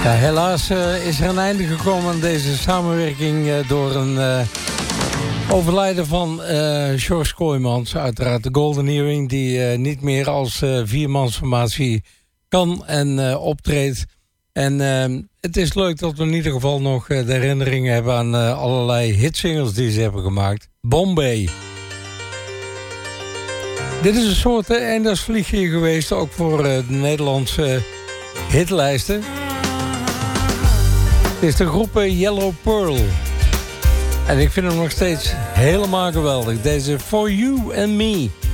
Ja, helaas is er een einde gekomen aan deze samenwerking door een overlijden van George Kooijmans. Uiteraard de Golden Earring, die niet meer als viermansformatie kan en optreedt. En het is leuk dat we in ieder geval nog de herinneringen hebben aan allerlei hitsingles die ze hebben gemaakt. Bombay. Dit is een soort eindejaarsvliegje geweest, ook voor de Nederlandse hitlijsten. Het is de groep Yellow Pearl. En ik vind hem nog steeds helemaal geweldig. Deze For You and Me.